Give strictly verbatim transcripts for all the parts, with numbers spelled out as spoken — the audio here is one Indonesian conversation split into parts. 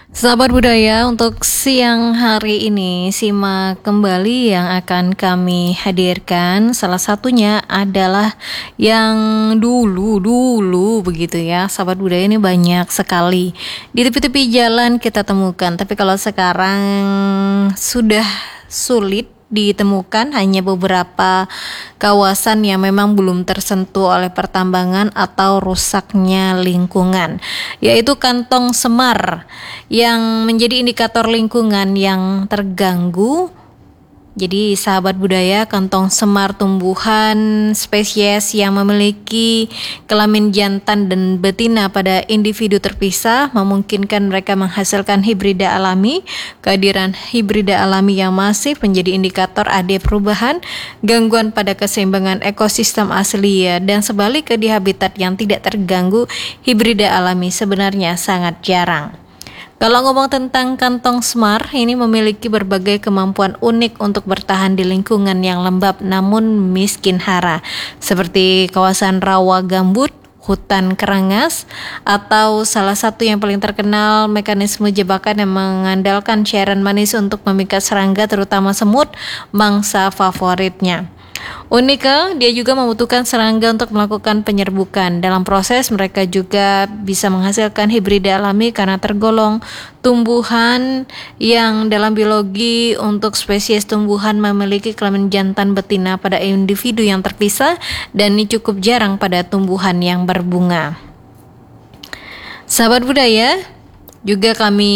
Sahabat budaya, untuk siang hari ini simak kembali yang akan kami hadirkan. Salah satunya adalah yang dulu-dulu begitu ya. Sahabat budaya ini banyak sekali di tepi-tepi jalan kita temukan. Tapi kalau sekarang sudah sulit ditemukan, hanya beberapa kawasan yang memang belum tersentuh oleh pertambangan atau rusaknya lingkungan, yaitu kantong semar yang menjadi indikator lingkungan yang terganggu. Jadi sahabat budaya, kantong semar tumbuhan spesies yang memiliki kelamin jantan dan betina pada individu terpisah memungkinkan mereka menghasilkan hibrida alami. Kehadiran hibrida alami yang masif menjadi indikator ada perubahan, gangguan pada keseimbangan ekosistem asli ya, dan sebaliknya di habitat yang tidak terganggu, hibrida alami sebenarnya sangat jarang. Kalau ngomong tentang kantong semar, ini memiliki berbagai kemampuan unik untuk bertahan di lingkungan yang lembab namun miskin hara, seperti kawasan rawa gambut, hutan kerangas, atau salah satu yang paling terkenal mekanisme jebakan yang mengandalkan cairan manis untuk memikat serangga, terutama semut, mangsa favoritnya. Uniknya, dia juga membutuhkan serangga untuk melakukan penyerbukan. Dalam proses, mereka juga bisa menghasilkan hibrida alami karena tergolong tumbuhan yang dalam biologi untuk spesies tumbuhan memiliki kelamin jantan betina pada individu yang terpisah, dan ini cukup jarang pada tumbuhan yang berbunga. Sahabat budaya, juga kami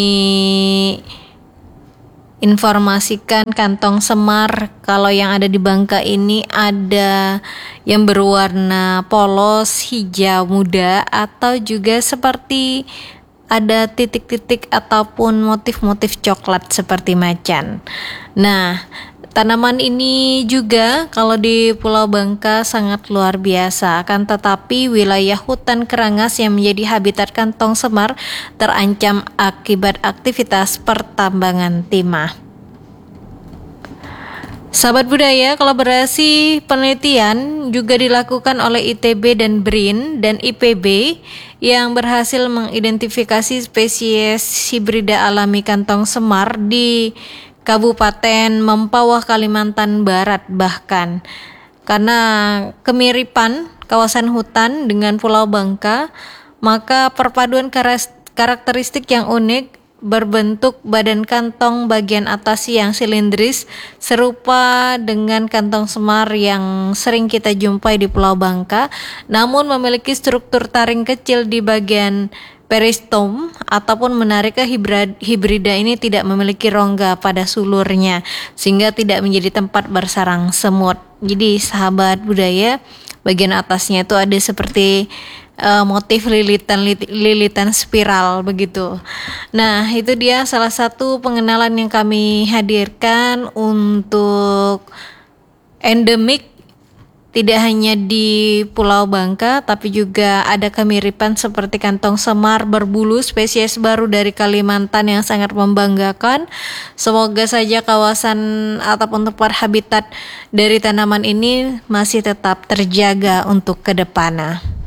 informasikan kantong semar kalau yang ada di Bangka ini ada yang berwarna polos hijau muda atau juga seperti ada titik-titik ataupun motif-motif coklat seperti macan. Nah, tanaman ini juga kalau di Pulau Bangka sangat luar biasa, akan tetapi wilayah hutan kerangas yang menjadi habitat kantong semar terancam akibat aktivitas pertambangan timah. Sahabat budaya, kolaborasi penelitian juga dilakukan oleh I T B dan B R I N dan I P B yang berhasil mengidentifikasi spesies hibrida alami kantong semar di Kabupaten Mempawah, Kalimantan Barat. Bahkan karena kemiripan kawasan hutan dengan Pulau Bangka, maka perpaduan karakteristik yang unik berbentuk badan kantong bagian atas yang silindris serupa dengan kantong semar yang sering kita jumpai di Pulau Bangka, namun memiliki struktur taring kecil di bagian peristom ataupun menariknya hibrida ini tidak memiliki rongga pada sulurnya sehingga tidak menjadi tempat bersarang semut. Jadi sahabat budaya, bagian atasnya itu ada seperti uh, motif lilitan lilitan spiral begitu. Nah, itu dia salah satu pengenalan yang kami hadirkan untuk endemik tidak hanya di Pulau Bangka, tapi juga ada kemiripan seperti kantong semar berbulu spesies baru dari Kalimantan yang sangat membanggakan. Semoga saja kawasan ataupun tempat habitat dari tanaman ini masih tetap terjaga untuk kedepannya.